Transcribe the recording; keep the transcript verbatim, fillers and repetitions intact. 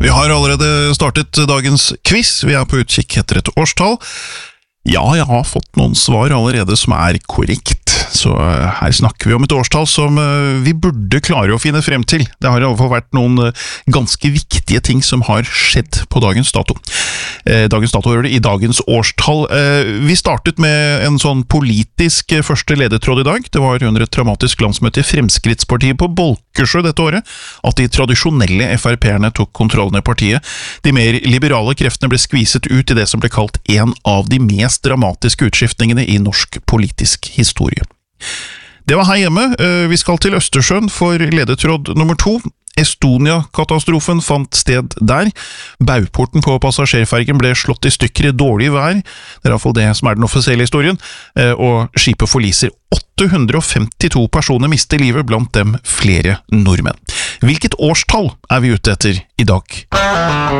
Vi har allerede startet dagens quiz. Vi er på utkikk etter et årstall. Ja, jeg har fått noen svar allerede som er korrekt, så her snakker vi om et årstall som vi burde klare å finne frem til. Det har i alle fall vært noen ganske viktige ting som har skjedd på dagens dato. Dagens dato hører det i dagens årstall. Vi startet med en sånn politisk første ledetråd i dag. Det var under et dramatisk landsmøte i Fremskrittspartiet på Bolkesjø dette året at de tradisjonelle F R P-erne tok kontrollen i partiet. De mer liberale kreftene ble skviset ut i det som ble kalt en av de mest dramatiske utskiftningene i norsk politisk historie. Det var her hjemme. Vi skal til Østersjøen for ledetråd nummer to. Estonia-katastrofen fant sted der. Bauporten på passasjerfergen ble slått i stykker i dårlig vær. Det er i hvert fall det som er den offisielle historien. Og skipet forliser. åtte hundre og femtito personer mister livet, blant dem flere nordmenn. Hvilket årstall er vi ute etter i dag?